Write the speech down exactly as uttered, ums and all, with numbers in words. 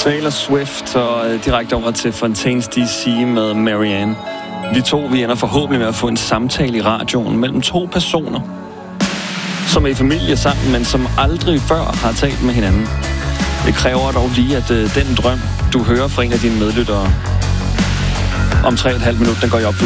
Taylor Swift og øh, direkte over til Fontaines D C med Marianne. Vi to, vi ender forhåbentlig med at få en samtale i radioen mellem to personer, som er i familie sammen, men som aldrig før har talt med hinanden. Det kræver dog lige, at øh, den drøm, du hører fra en af dine medlyttere om tre og et halvt minut, den går i opfyldelse.